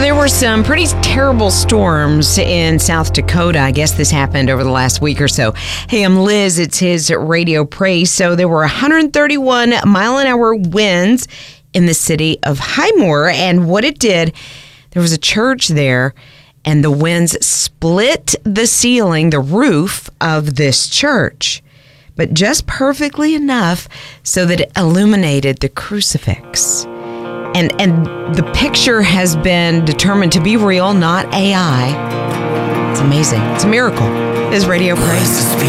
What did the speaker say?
there were some pretty terrible storms in South Dakota. I guess this happened over the last week or so. Hey, I'm Liz. It's his Radio Praise. So there were 131 mile-an-hour winds in the city of Highmore. And what it did, there was a church there, and the winds split the ceiling, the roof of this church, but just perfectly enough so that it illuminated the crucifix. And the picture has been determined to be real, not AI. It's amazing. It's a miracle. It's Radio Praise.